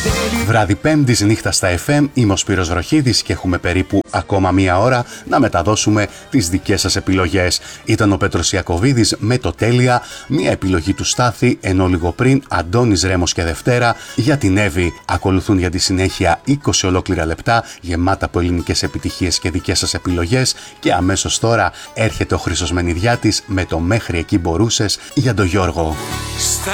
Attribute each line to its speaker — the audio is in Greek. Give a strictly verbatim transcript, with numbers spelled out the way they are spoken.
Speaker 1: Βράδυ Πέμπτης, νύχτα στα εφ εμ, είμαι ο Σπύρος Βροχίδης και έχουμε περίπου ακόμα μία ώρα να μεταδώσουμε τις δικές σας επιλογές. Ήταν ο Πέτρος Ιακωβίδης με το Τέλεια, μία επιλογή του Στάθη, ενώ λίγο πριν Αντώνης Ρέμος και Δευτέρα για την Εύη. Ακολουθούν για τη συνέχεια είκοσι ολόκληρα λεπτά γεμάτα από ελληνικές επιτυχίες και δικές σας επιλογές και αμέσως τώρα έρχεται ο Χρήστος Μενιδιάτης με το «Μέχρι εκεί μπορούσες» για τον Γιώργο.